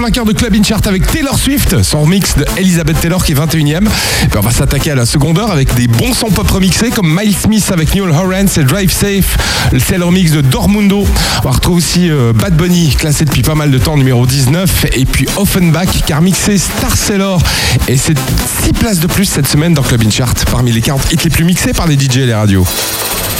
Vainqueur de Club In Chart avec Taylor Swift, son remix de Elizabeth Taylor qui est 21e. Et puis on va s'attaquer à la seconde heure avec des bons sons pop remixés comme Miles Smith avec Niall Horan, c'est Drive Safe, c'est le remix de Dormundo. On va retrouver aussi Bad Bunny, classé depuis pas mal de temps, numéro 19. Et puis Offenbach qui a remixé Star Sailor. Et c'est 6 places de plus cette semaine dans Club In Chart, parmi les 40 hits les plus mixés par les DJ et les radios.